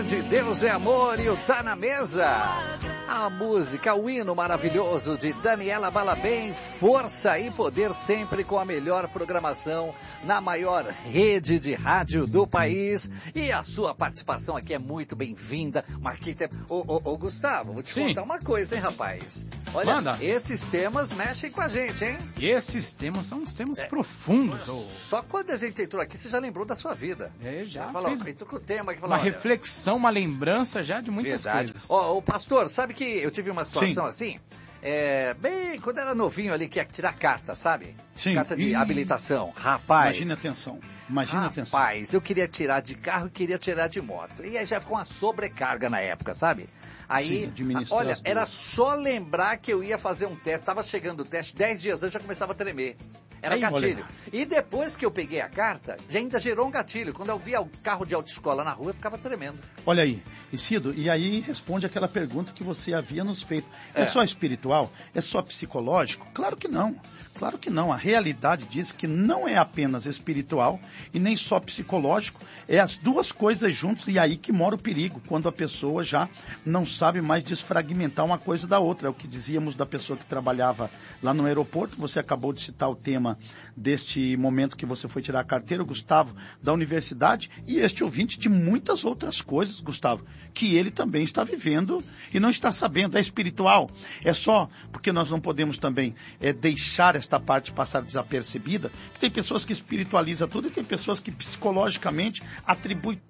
tarde, Deus é amor e o Tá na Mesa. A música, o hino maravilhoso de Daniela Balabem, força e poder sempre com a melhor programação na maior rede de rádio do país. E a sua participação aqui é muito bem-vinda. Ô Gustavo, vou te contar uma coisa, hein, rapaz? Olha, Manda. Esses temas mexem com a gente, hein? E esses temas são uns temas profundos. Só quando a gente entrou aqui, você já lembrou da sua vida. Já falou, fez entrou com o tema que uma reflexão, uma lembrança já de muitas coisas. Ó, pastor, sabe que eu tive uma situação assim? Bem, quando era novinho ali, que ia tirar carta, sabe? Sim. Carta de habilitação. Rapaz. Imagina atenção. Rapaz, eu queria tirar de carro e queria tirar de moto. E aí já ficou uma sobrecarga na época, sabe? Aí, olha, era só lembrar que eu ia fazer um teste. Tava chegando o teste, 10 dias antes já começava a tremer. Era gatilho. E depois que eu peguei a carta, já ainda gerou um gatilho. Quando eu via o carro de autoescola na rua, eu ficava tremendo. Olha aí, Cido, e aí responde aquela pergunta que você havia nos feito. É só espiritual? É só psicológico? Claro que não. Claro que não. A realidade diz que não é apenas espiritual e nem só psicológico. É as duas coisas juntas e aí que mora o perigo, quando a pessoa já não sabe mais desfragmentar uma coisa da outra. É o que dizíamos da pessoa que trabalhava lá no aeroporto. Você acabou de citar o tema deste momento que você foi tirar a carteira, o Gustavo, da universidade, e este ouvinte de muitas outras coisas, Gustavo, que ele também está vivendo e não está sabendo. É espiritual. É só porque nós não podemos também deixar esta parte passar desapercebida, que tem pessoas que espiritualizam tudo e tem pessoas que psicologicamente atribui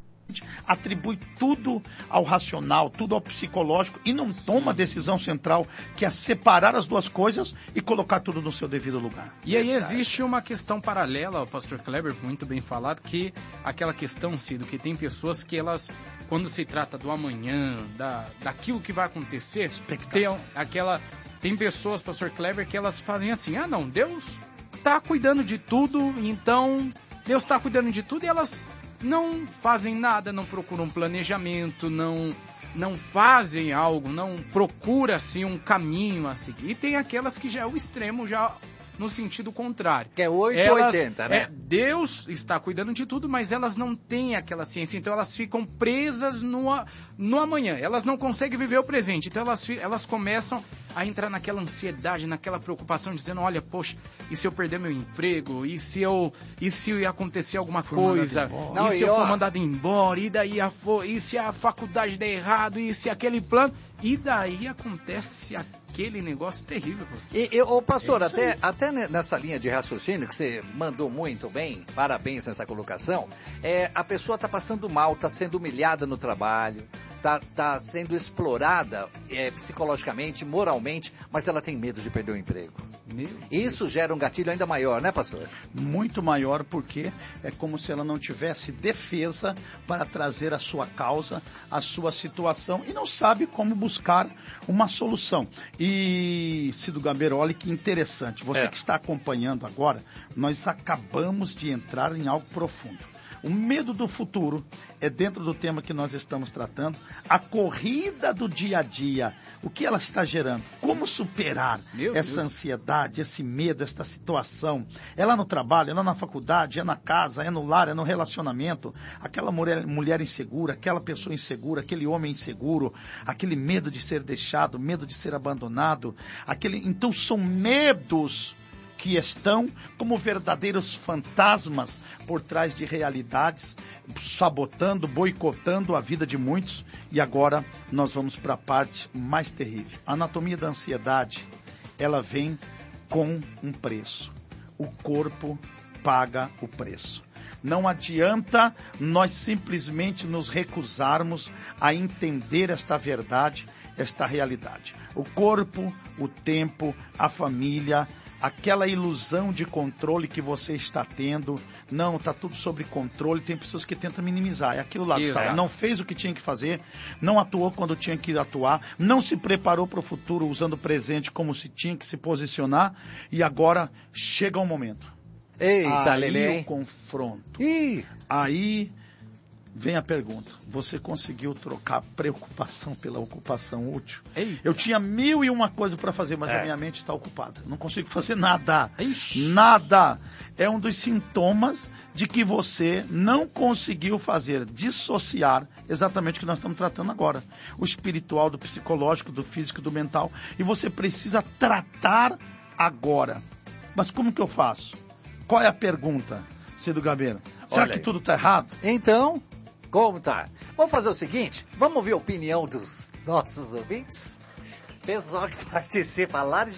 tudo ao racional, tudo ao psicológico e não toma a decisão central, que é separar as duas coisas e colocar tudo no seu devido lugar. E aí existe uma questão paralela ao pastor Kleber, muito bem falado, que aquela questão, Cido, que tem pessoas que elas, quando se trata do amanhã, daquilo que vai acontecer, tem pessoas, pastor Kleber, que elas fazem assim, não, Deus está cuidando de tudo, então Deus está cuidando de tudo, e elas não fazem nada, não procuram planejamento, não fazem algo, não procuram assim um caminho a seguir. E tem aquelas que já é o extremo, já no sentido contrário. Que é 880, né? Deus está cuidando de tudo, mas elas não têm aquela ciência, então elas ficam presas no amanhã. Elas não conseguem viver o presente, então elas começam a entrar naquela ansiedade, naquela preocupação, dizendo, olha, poxa, e se eu perder meu emprego? E se acontecer alguma coisa? E se eu for mandado embora? E se a faculdade der errado? E se aquele plano? E daí acontece aquele negócio terrível. Pastor, até nessa linha de raciocínio que você mandou muito bem, parabéns nessa colocação, a pessoa está passando mal, está sendo humilhada no trabalho, está sendo explorada psicologicamente, moralmente, mas ela tem medo de perder o emprego. Isso gera um gatilho ainda maior, né, pastor? Muito maior, porque é como se ela não tivesse defesa para trazer a sua causa, a sua situação, e não sabe como buscar uma solução. E, Cido Gabeira, olha que interessante, você que está acompanhando agora, nós acabamos de entrar em algo profundo. O medo do futuro é dentro do tema que nós estamos tratando. A corrida do dia a dia, o que ela está gerando? Como superar essa ansiedade, esse medo, essa situação? É lá no trabalho, é lá na faculdade, é na casa, é no lar, é no relacionamento. Aquela mulher insegura, aquela pessoa insegura, aquele homem inseguro, aquele medo de ser deixado, medo de ser abandonado. Então são medos que estão como verdadeiros fantasmas por trás de realidades, sabotando, boicotando a vida de muitos. E agora nós vamos para a parte mais terrível. A anatomia da ansiedade, ela vem com um preço. O corpo paga o preço. Não adianta nós simplesmente nos recusarmos a entender esta verdade, esta realidade. O corpo, o tempo, a família, aquela ilusão de controle que você está tendo, não, está tudo sob controle, tem pessoas que tentam minimizar, é aquilo lá, não fez o que tinha que fazer, não atuou quando tinha que atuar, não se preparou para o futuro usando o presente como se tinha que se posicionar, e agora chega um momento. Eita, aí o confronto, aí Vem a pergunta, você conseguiu trocar preocupação pela ocupação útil? Eita. Eu tinha 1001 coisas para fazer, mas a minha mente está ocupada. Não consigo fazer nada. Ixi. Nada. É um dos sintomas de que você não conseguiu fazer, dissociar exatamente o que nós estamos tratando agora. O espiritual, do psicológico, do físico, do mental. E você precisa tratar agora. Mas como que eu faço? Qual é a pergunta, Cido Gabeira? Será que tudo está errado? Então, como tá? Vamos fazer o seguinte, vamos ouvir a opinião dos nossos ouvintes? Pessoal que participa, Lari...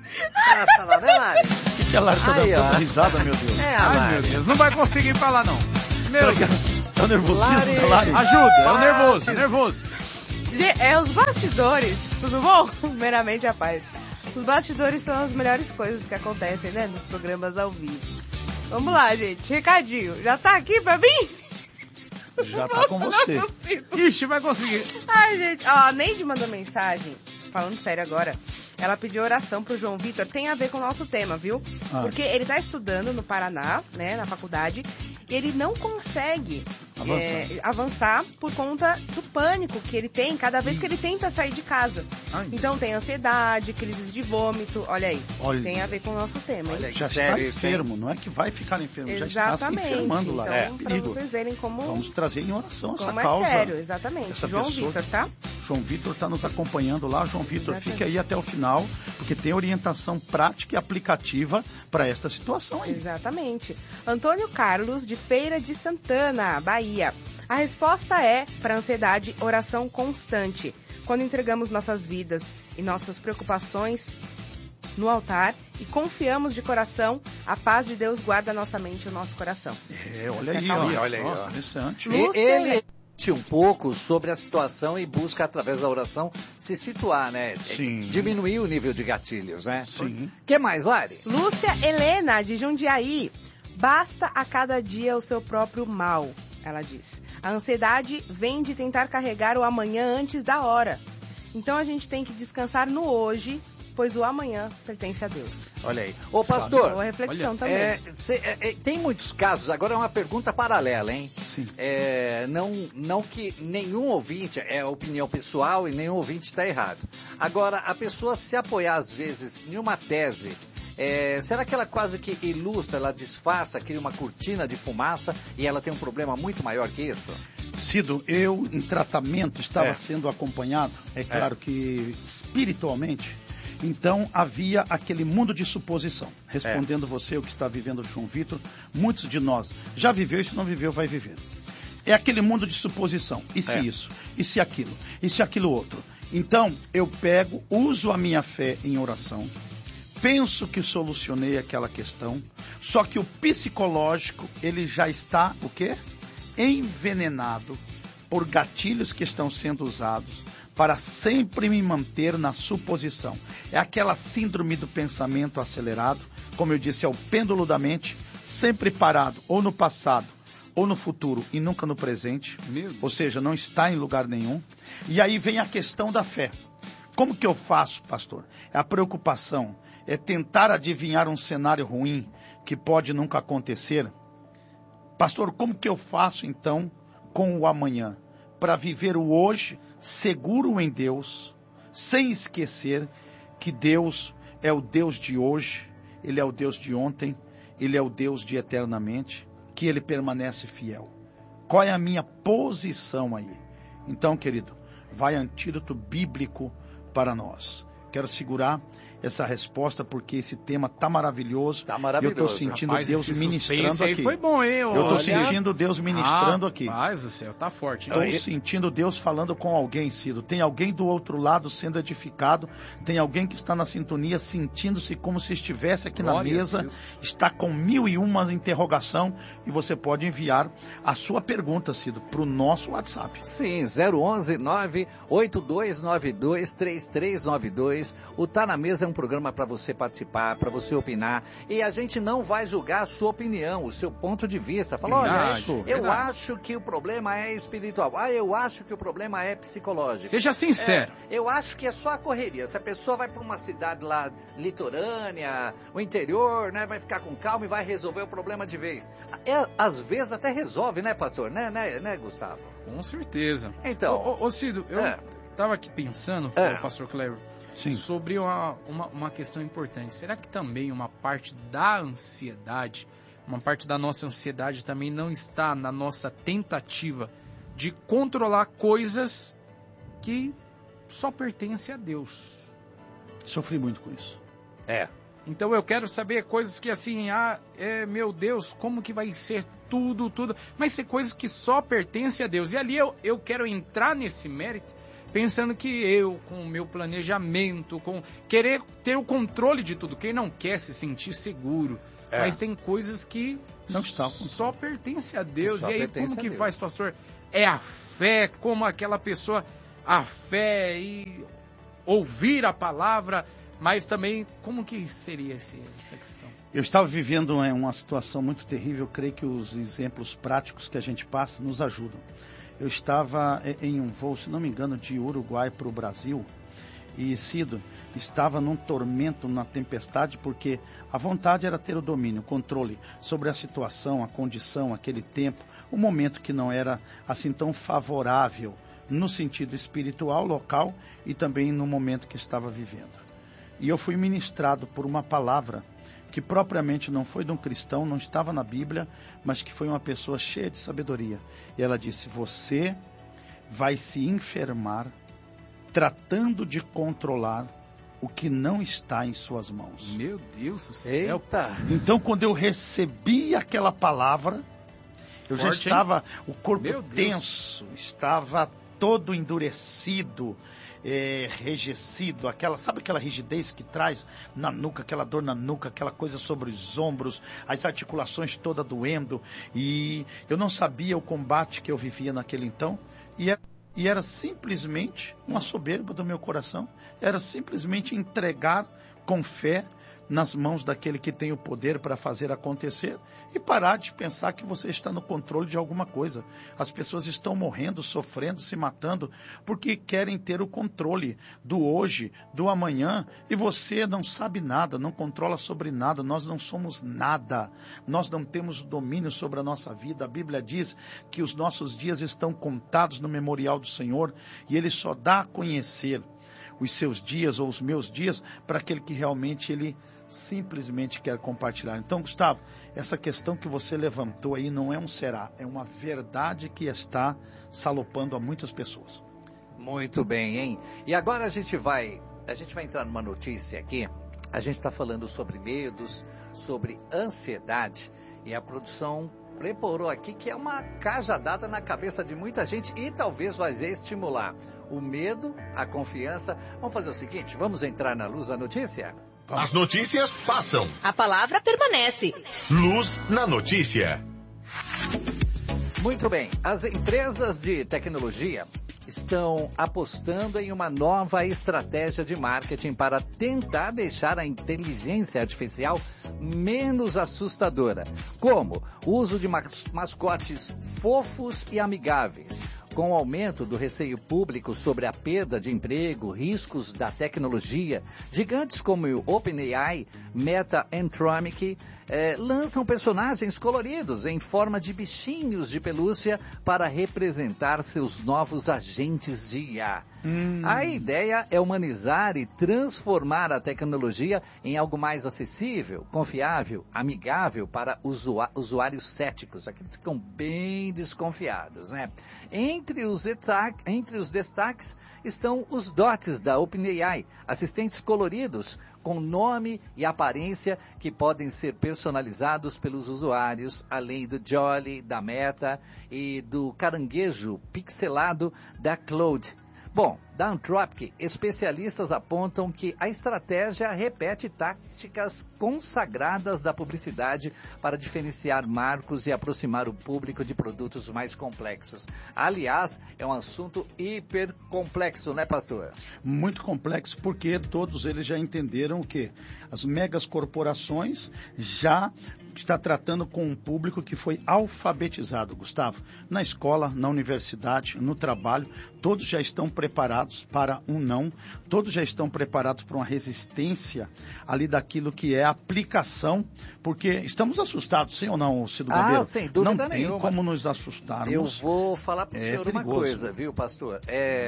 tá lá, né, Lari? O que a Lari está dando tanta risada, meu Deus? Ai, meu Deus, não vai conseguir falar, não. Será que é o nervosismo da Lari? Ajuda, é o nervoso, é nervoso. É os bastidores, tudo bom? Meramente a paz. Os bastidores são as melhores coisas que acontecem, né, nos programas ao vivo. Vamos lá, gente, recadinho. Já tá aqui pra mim? Já tá com você. Ixi, vai conseguir. Ai, gente, ó, a Neide mandou mensagem, falando sério agora. Ela pediu oração pro João Vitor, tem a ver com o nosso tema, viu? Porque ele tá estudando no Paraná, né, na faculdade, e ele não consegue avançar por conta do pânico que ele tem cada vez que ele tenta sair de casa. Ai. Então tem ansiedade, crises de vômito, olha aí, Olha. tem a ver com o nosso tema. Olha Hein? que Já sério está isso, hein? enfermo, não é que vai ficar enfermo, já está se Exatamente, enfermando lá. então, pra Perigo. vocês verem como Vamos trazer em oração essa é causa. sério, exatamente. Essa João pessoa- Vitor, tá? João Vitor está nos acompanhando lá. João Vitor, Exatamente. fique aí até o final, porque tem orientação prática e aplicativa para esta situação aí. Exatamente. Antônio Carlos, de Feira de Santana, Bahia. A resposta é, para a ansiedade, oração constante. Quando entregamos nossas vidas e nossas preocupações no altar e confiamos de coração, a paz de Deus guarda a nossa mente e o nosso coração. Olha Essa aí, calma. Olha aí, ó. Interessante. Lúcia, Ele um pouco sobre a situação e busca, através da oração, se situar, né? Sim. Diminuir o nível de gatilhos, né? Sim. O que mais, Lari? Lúcia Helena, de Jundiaí. Basta a cada dia o seu próprio mal, ela diz. A ansiedade vem de tentar carregar o amanhã antes da hora. Então a gente tem que descansar no hoje, pois o amanhã pertence a Deus. Olha aí. Ô, pastor, Boa reflexão também. tem muitos casos, agora é uma pergunta paralela, hein? Sim. Não que nenhum ouvinte, é opinião pessoal e nenhum ouvinte está errado. Agora, a pessoa se apoiar às vezes em uma tese, será que ela quase que ilustra, ela disfarça, cria uma cortina de fumaça e ela tem um problema muito maior que isso? Cido, eu em tratamento estava sendo acompanhado, claro que espiritualmente, então havia aquele mundo de suposição. Respondendo você, o que está vivendo o João Vitor, muitos de nós já viveu e se não viveu, vai viver. É aquele mundo de suposição. E se isso? E se aquilo? E se aquilo outro? Então, eu pego, uso a minha fé em oração, penso que solucionei aquela questão, só que o psicológico, ele já está, o quê? Envenenado por gatilhos que estão sendo usados para sempre me manter na suposição. É aquela síndrome do pensamento acelerado, como eu disse, é o pêndulo da mente, sempre parado ou no passado ou no futuro e nunca no presente, ou seja, não está em lugar nenhum. E aí vem a questão da fé. Como que eu faço, pastor? É a preocupação, é tentar adivinhar um cenário ruim que pode nunca acontecer. Pastor, como que eu faço então com o amanhã? Para viver o hoje seguro em Deus, sem esquecer que Deus é o Deus de hoje, Ele é o Deus de ontem, Ele é o Deus de eternamente, que Ele permanece fiel. Qual é a minha posição aí? Então, querido, vai antídoto bíblico para nós. Quero segurar essa resposta porque esse tema tá maravilhoso. Tá maravilhoso. Eu estou sentindo Deus ministrando aí aqui. foi bom, hein? Eu estou sentindo Deus ministrando aqui. Rapaz do céu, tá forte. Estou sentindo Deus falando com alguém, Cido. Tem alguém do outro lado sendo edificado. Tem alguém que está na sintonia sentindo-se como se estivesse aqui na mesa. Está com 1001 interrogação. E você pode enviar a sua pergunta, Cido, para o nosso WhatsApp. Sim, 011-98292-3392. O Tá Na Mesa é um programa para você participar, para você opinar. E a gente não vai julgar a sua opinião, o seu ponto de vista. Fala, olha, eu acho que o problema é espiritual. Eu acho que o problema é psicológico. Seja sincero. Eu acho que é só a correria. Se a pessoa vai para uma cidade lá litorânea, o interior, né, vai ficar com calma e vai resolver o problema de vez. Às vezes até resolve, né, pastor? Né, Gustavo? Com certeza. Então... Ô Cido, eu estava aqui pensando, pastor Cleber, sobre uma questão importante. Será que também uma parte da ansiedade, uma parte da nossa ansiedade também não está na nossa tentativa de controlar coisas que só pertencem a Deus? Sofri muito com isso. Então eu quero saber coisas que assim, meu Deus, como que vai ser tudo, mas ser coisas que só pertencem a Deus. E ali eu quero entrar nesse mérito, pensando que eu, com o meu planejamento, com querer ter o controle de tudo, quem não quer se sentir seguro, mas tem coisas que não só pertencem a Deus. E aí como que faz, pastor? É a fé, como aquela pessoa, a fé e ouvir a palavra... Mas também, como que seria essa questão? Eu estava vivendo uma situação muito terrível. Eu creio que os exemplos práticos que a gente passa nos ajudam. Eu estava em um voo, se não me engano, de Uruguai para o Brasil. E Cido estava num tormento, na tempestade, porque a vontade era ter o domínio, o controle sobre a situação, a condição, aquele tempo, o momento que não era assim tão favorável no sentido espiritual, local e também no momento que estava vivendo. E eu fui ministrado por uma palavra que propriamente não foi de um cristão, não estava na Bíblia, mas que foi uma pessoa cheia de sabedoria. E ela disse, você vai se enfermar tratando de controlar o que não está em suas mãos. Meu Deus do céu. Eita. Então, quando eu recebi aquela palavra, eu já estava, o corpo tenso, estava todo endurecido, enrijecido, sabe aquela rigidez que traz na nuca, aquela dor na nuca, aquela coisa sobre os ombros, as articulações todas doendo, e eu não sabia o combate que eu vivia naquele então, e era simplesmente uma soberba do meu coração, era simplesmente entregar com fé nas mãos daquele que tem o poder para fazer acontecer e parar de pensar que você está no controle de alguma coisa. As pessoas estão morrendo, sofrendo, se matando porque querem ter o controle do hoje, do amanhã, e você não sabe nada, não controla sobre nada. Nós não somos nada, nós não temos domínio sobre a nossa vida. A Bíblia diz que os nossos dias estão contados no memorial do Senhor e Ele só dá a conhecer os seus dias ou os meus dias para aquele que realmente Ele simplesmente quer compartilhar. Então, Gustavo, essa questão que você levantou aí não é um será, é uma verdade que está salopando a muitas pessoas. Muito bem, hein? E agora a gente vai entrar numa notícia aqui. A gente está falando sobre medos, sobre ansiedade, e a produção preparou aqui que é uma cajadada na cabeça de muita gente e talvez vai estimular o medo, a confiança. Vamos fazer o seguinte, vamos entrar na luz da notícia? As notícias passam. A palavra permanece. Luz na notícia. Muito bem. As empresas de tecnologia estão apostando em uma nova estratégia de marketing para tentar deixar a inteligência artificial menos assustadora. Como? O uso de mascotes fofos e amigáveis. Com o aumento do receio público sobre a perda de emprego, riscos da tecnologia, gigantes como o OpenAI, Meta e Anthropic lançam personagens coloridos em forma de bichinhos de pelúcia para representar seus novos agentes de IA. A ideia é humanizar e transformar a tecnologia em algo mais acessível, confiável, amigável para usuários céticos, aqueles que ficam bem desconfiados, né? Entre os destaques estão os dots da OpenAI, assistentes coloridos com nome e aparência que podem ser personalizados pelos usuários, além do Jolly da Meta e do caranguejo pixelado da Claude. Bom, da Anthropic, especialistas apontam que a estratégia repete táticas consagradas da publicidade para diferenciar marcos e aproximar o público de produtos mais complexos. Aliás, é um assunto hiper complexo, né, pastor? Muito complexo, porque todos eles já entenderam que as megas corporações já está tratando com um público que foi alfabetizado, Gustavo. Na escola, na universidade, no trabalho, todos já estão preparados para um não, todos já estão preparados para uma resistência ali daquilo que é a aplicação, porque estamos assustados, sim ou não, Cido Gabeiro? Sem dúvida nenhuma. Não tem como nos assustarmos. Eu vou falar para o senhor perigoso. uma coisa, viu, pastor?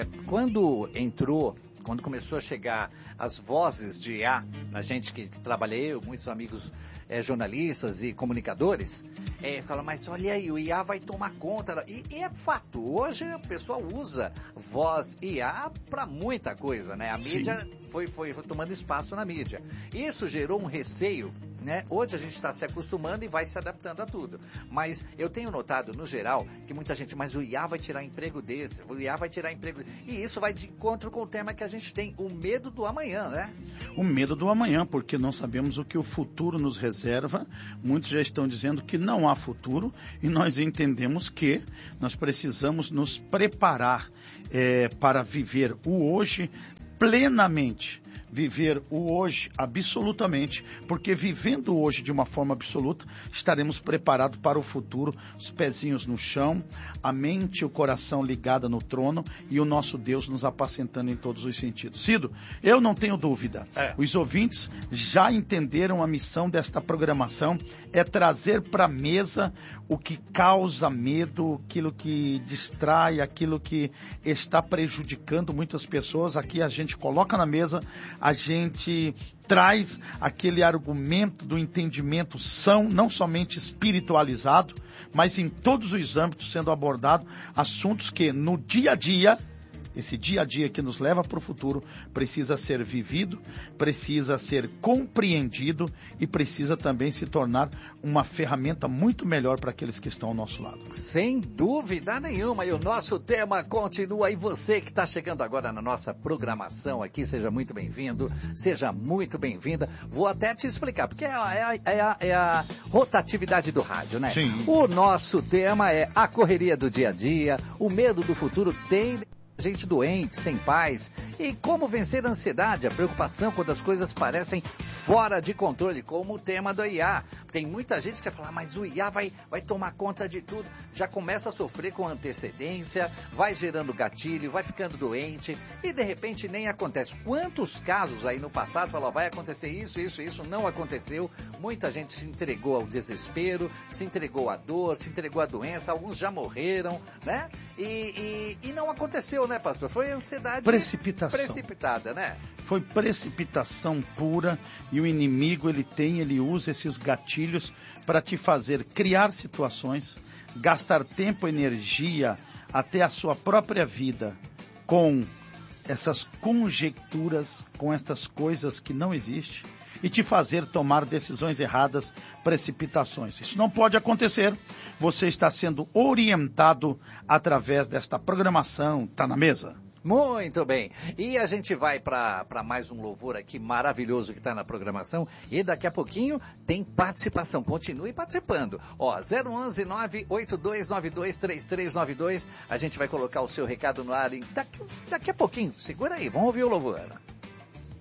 Quando começou a chegar as vozes de IA, a gente que trabalha, muitos amigos jornalistas e comunicadores, falam, mas olha aí, o IA vai tomar conta. E é fato, hoje o pessoal usa voz IA para muita coisa, né? A mídia foi tomando espaço na mídia. Isso gerou um receio, né? Hoje a gente está se acostumando e vai se adaptando a tudo. Mas eu tenho notado, no geral, que muita gente, mas o IA vai tirar emprego desse, o IA vai tirar emprego... E isso vai de encontro com o tema que a gente tem, o medo do amanhã, né? O medo do amanhã, porque não sabemos o que o futuro nos reserva. Muitos já estão dizendo que não há futuro e nós entendemos que nós precisamos nos preparar para viver o hoje plenamente. Viver o hoje absolutamente, porque vivendo o hoje de uma forma absoluta, estaremos preparados para o futuro, os pezinhos no chão, a mente e o coração ligada no trono e o nosso Deus nos apacentando em todos os sentidos. Cido, eu não tenho dúvida, os ouvintes já entenderam a missão desta programação, é trazer para a mesa o que causa medo, aquilo que distrai, aquilo que está prejudicando muitas pessoas. Aqui a gente coloca na mesa, a gente traz aquele argumento do entendimento são, não somente espiritualizado, mas em todos os âmbitos sendo abordado assuntos que no dia a dia, esse dia a dia que nos leva para o futuro, precisa ser vivido, precisa ser compreendido e precisa também se tornar uma ferramenta muito melhor para aqueles que estão ao nosso lado. Sem dúvida nenhuma, e o nosso tema continua. E você que está chegando agora na nossa programação aqui, seja muito bem-vindo, seja muito bem-vinda. Vou até te explicar, porque é a rotatividade do rádio, né? Sim. O nosso tema é a correria do dia a dia, o medo do futuro tem... gente doente, sem paz, e como vencer a ansiedade, a preocupação quando as coisas parecem fora de controle, como o tema do IA. Tem muita gente que vai falar, mas o IA vai tomar conta de tudo, já começa a sofrer com antecedência, vai gerando gatilho, vai ficando doente, e de repente nem acontece. Quantos casos aí no passado falou, vai acontecer isso, não aconteceu, muita gente se entregou ao desespero, se entregou à dor, se entregou à doença, alguns já morreram, né? E não aconteceu, né, pastor? Foi ansiedade precipitada, né? Foi precipitação pura e o inimigo, ele usa esses gatilhos para te fazer criar situações, gastar tempo, energia, até a sua própria vida com essas conjecturas, com estas coisas que não existem e te fazer tomar decisões erradas, precipitações. Isso não pode acontecer. Você está sendo orientado através desta programação. Tá na mesa? Muito bem. E a gente vai para mais um louvor aqui maravilhoso que está na programação. E daqui a pouquinho tem participação. Continue participando. 011-98292-3392. A gente vai colocar o seu recado no ar daqui a pouquinho. Segura aí, vamos ouvir o louvor.